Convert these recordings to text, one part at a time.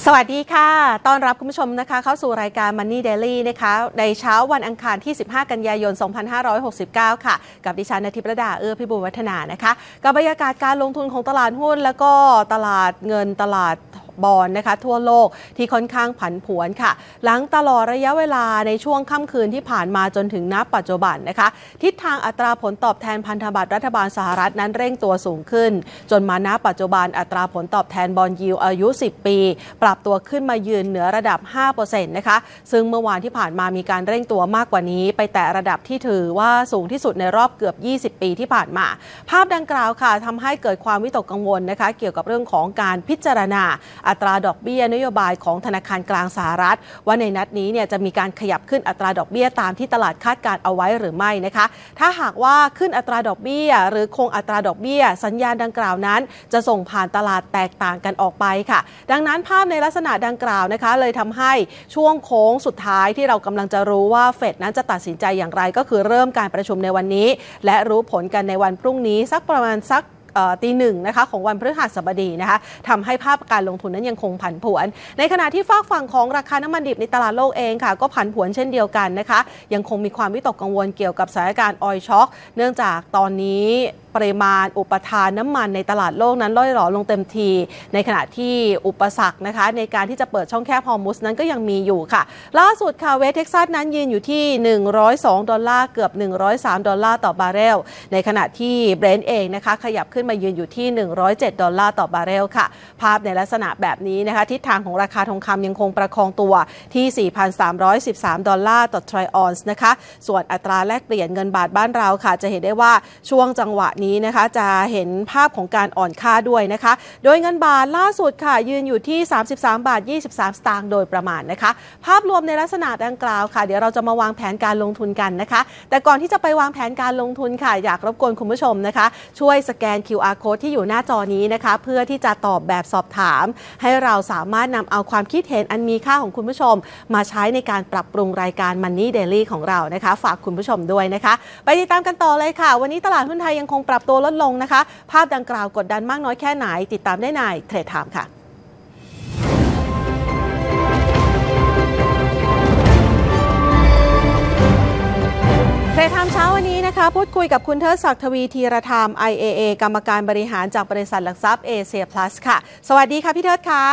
สวัสดีค่ะต้อนรับคุณผู้ชมนะคะเข้าสู่รายการ Money Daily นะคะในเช้าวันอังคารที่ 15 กันยายน 2569 ค่ะกับดิฉันณทิพย์ระดาเอื้อพิบูลวัฒนานะคะกับบรรยากาศการลงทุนของตลาดหุ้นแล้วก็ตลาดเงินตลาดบอนด์นะคะทั่วโลกที่ค่อนข้างผันผวนค่ะหลังตลอดระยะเวลาในช่วงค่ำคืนที่ผ่านมาจนถึงณปัจจุบันนะคะทิศทางอัตราผลตอบแทนพันธบัตรรัฐบาลสหรัฐนั้นเร่งตัวสูงขึ้นจนมาณปัจจุบันอัตราผลตอบแทนบอนด์ยิลด์อายุ 10 ปีปรับตัวขึ้นมายืนเหนือระดับ 5% นะคะซึ่งเมื่อวานที่ผ่านมามีการเร่งตัวมากกว่านี้ไปแตะระดับที่ถือว่าสูงที่สุดในรอบเกือบ 20 ปีที่ผ่านมาภาพดังกล่าวค่ะทำให้เกิดความวิตกกังวลนะคะเกี่ยวกับเรื่องของการพิจารณาอัตราดอกเบี้ยนโยบายของธนาคารกลางสหรัฐว่าในนัดนี้เนี่ยจะมีการขยับขึ้นอัตราดอกเบี้ยตามที่ตลาดคาดการเอาไว้หรือไม่นะคะถ้าหากว่าขึ้นอัตราดอกเบี้ยหรือคงอัตราดอกเบี้ยสัญญาณดังกล่าวนั้นจะส่งผ่านตลาดแตกต่างกันออกไปค่ะดังนั้นภาพในลักษณะดังกล่าวนะคะเลยทำให้ช่วงโค้งสุดท้ายที่เรากำลังจะรู้ว่าเฟดนั้นจะตัดสินใจอย่างไรก็คือเริ่มการประชุมในวันนี้และรู้ผลกันในวันพรุ่งนี้สักประมาณสักตีหนึ่งนะคะของวันพฤหัสบดีนะคะทำให้ภาพการลงทุนนั้นยังคงผันผวนในขณะที่ฝากฝั่งของราคาน้ำมันดิบในตลาดโลกเองค่ะก็ผันผวนเช่นเดียวกันนะคะยังคงมีความวิตกกังวลเกี่ยวกับสถานการณ์ออยล์ช็อคเนื่องจากตอนนี้ปริมาณอุปทานน้ำมันในตลาดโลกนั้นล่อยหลอลงเต็มทีในขณะที่อุปสรรคนะคะในการที่จะเปิดช่องแคบฮอร์มุสนั้นก็ยังมีอยู่ค่ะล่าสุดค่ะเวสเท็กซัสนั้นยืนอยู่ที่$102เกือบ$103ต่อบาร์เรลในขณะที่เบรนท์เองนะคะขยับขึ้นมายืนอยู่ที่$107ต่อบาร์เรลค่ะภาพในลักษณะแบบนี้นะคะทิศทางของราคาทองคำยังคงประคองตัวที่$4,313ต่อทรัลออนซ์นะคะส่วนอัตราแลกเปลี่ยนเงินบาทบ้านเราค่ะจะเห็นได้ว่าช่วงจังหวะนี้นะคะจะเห็นภาพของการอ่อนค่าด้วยนะคะโดยเงินบาทล่าสุดค่ะยืนอยู่ที่$33.23 สตางค์โดยประมาณนะคะภาพรวมในลักษณะดังกล่าวค่ะเดี๋ยวเราจะมาวางแผนการลงทุนกันนะคะแต่ก่อนที่จะไปวางแผนการลงทุนค่ะอยากรบกวนคุณผู้ชมนะคะช่วยสแกน QR Code ที่อยู่หน้าจอนี้นะคะเพื่อที่จะตอบแบบสอบถามให้เราสามารถนำเอาความคิดเห็นอันมีค่าของคุณผู้ชมมาใช้ในการปรับปรุงรายการ Money Daily ของเรานะคะฝากคุณผู้ชมด้วยนะคะไปติดตามกันต่อเลยค่ะวันนี้ตลาดหุ้นไทยยังคงปรับตัวลดลงนะคะภาพดังกล่าวกดดันมากน้อยแค่ไหนติดตามได้ในเทรดไทม์ค่ะเทรดไทม์เช้าวันนี้นะคะพูดคุยกับคุณเทิดศักดิ์ทวีธีรธรรม IAA กรรมการบริหารจากบริษัทหลักทรัพย์เอเชียพลัสค่ะสวัสดีค่ะพี่เทิดค่ะ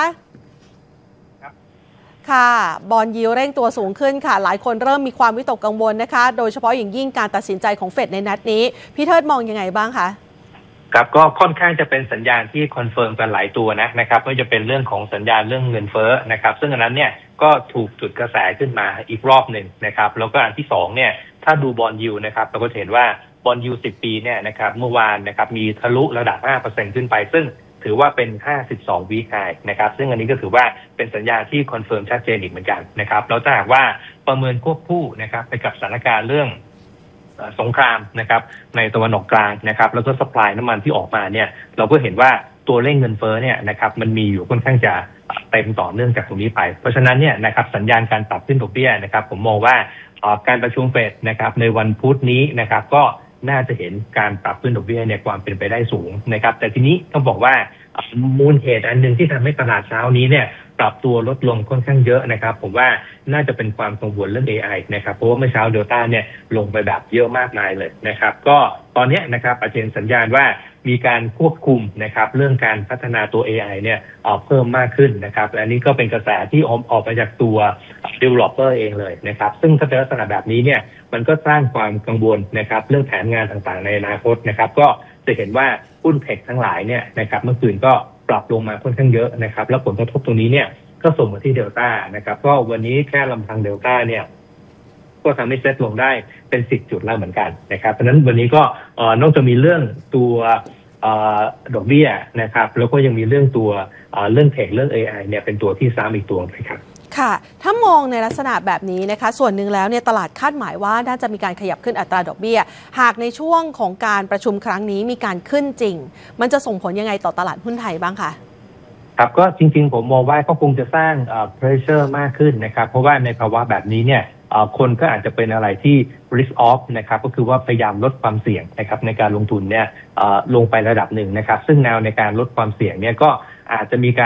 ค่ะบอนด์ยิลด์เร่งตัวสูงขึ้นค่ะหลายคนเริ่มมีความวิตกกังวลนะคะโดยเฉพาะอย่างยิ่งการตัดสินใจของเฟดในนัดนี้พี่เทิดมองยังไงบ้างคะครับก็ค่อนข้างจะเป็นสัญญาณที่คอนเฟิร์มกันหลายตัวนะครับก็จะเป็นเรื่องของสัญญาณเรื่องเงินเฟ้อนะครับซึ่งอันนั้นเนี่ยก็ถูกจุดกระแสขึ้นมาอีกรอบหนึ่งนะครับแล้วก็อันที่2เนี่ยถ้าดูบอนด์ยิลด์นะครับเราก็เห็นว่าบอนด์ยิลด์10 ปีเนี่ยนะครับเมื่อวานนะครับมีทะลุระดับ 5% ขึ้นไปซึ่งถือว่าเป็น52 วีคไฮนะครับซึ่งอันนี้ก็ถือว่าเป็นสัญญาณที่คอนเฟิร์มชัดเจนอีกเหมือนกันนะครับแล้วถ้าหากว่าประเมินควบคู่นะครับไปกับสถานการณ์เรื่องสงครามนะครับในตะวันออกกลางนะครับแล้วก็ซัพพลายน้ำมันที่ออกมาเนี่ยเราก็เห็นว่าตัวเร่งเงินเฟ้อเนี่ยนะครับมันมีอยู่ค่อนข้างจะเต็มต่อเนื่องจากตรงนี้ไปเพราะฉะนั้นเนี่ยนะครับสัญญาณการปรับขึ้นดอกเบี้ยนะครับผมมองว่าการประชุมเฟดนะครับในวันพุธนี้นะครับก็น่าจะเห็นการปรับขึ้นดอกเบี้ยเนี่ยความเป็นไปได้สูงนะครับแต่ทีนี้ต้องบอกว่ามูลเหตุอันหนึ่งที่ทำให้ตลาดเช้านี้เนี่ยปรับตัวลดลงค่อนข้างเยอะนะครับผมว่าน่าจะเป็นความกังวลเรื่อง AI นะครับเพราะว่าเมื่อเช้าเดลต้าเนี่ยลงไปแบบเยอะมากมายเลยนะครับก็ตอนนี้นะครับอาจจะเห็นสัญญาณว่ามีการควบคุมนะครับเรื่องการพัฒนาตัว AI เนี่ยเพิ่มมากขึ้นนะครับและนี้ก็เป็นกระแสที่ออกมาจากตัว developer เองเลยนะครับซึ่งถ้าเป็นลักษณะแบบนี้เนี่ยมันก็สร้างความกังวลนะครับเรื่องแผนงานต่างๆในอนาคตนะครับก็จะเห็นว่าหุ้นเทคทั้งหลายเนี่ยนะครับเมื่อคืนก็ปรับลงมาค่อนข้างเยอะนะครับแล้วผลกระทบตรงนี้เนี่ยก็ส่งมาที่เดลต้านะครับก็วันนี้แค่ลำพังเดลต้าเนี่ยก็ทำให้เซ็ตลงได้เป็น10 จุดแล้วเหมือนกันนะครับเพราะฉะนั้นวันนี้ก็นอกจากมีเรื่องตัวดอกเบี้ยนะครับแล้วก็ยังมีเรื่องตัวเรื่องเทคเรื่อง AI เนี่ยเป็นตัวที่ซ้ำอีกตัวนะครับค่ะถ้ามองในลักษณะแบบนี้นะคะส่วนหนึ่งแล้วเนี่ยตลาดคาดหมายว่าน่าจะมีการขยับขึ้นอัตราดอกเบี้ยหากในช่วงของการประชุมครั้งนี้มีการขึ้นจริงมันจะส่งผลยังไงต่อตลาดหุ้นไทยบ้างคะครับก็จริงๆผมมองว่าก็คงจะสร้างpressure มากขึ้นนะครับเพราะว่าในภาวะแบบนี้เนี่ยคนก็อาจจะเป็นอะไรที่ risk off นะครับก็คือว่าพยายามลดความเสี่ยงนะครับในการลงทุนเนี่ยลงไประดับหนึ่งนะครับซึ่งแนวในการลดความเสี่ยงเนี่ยก็อาจจะมีการ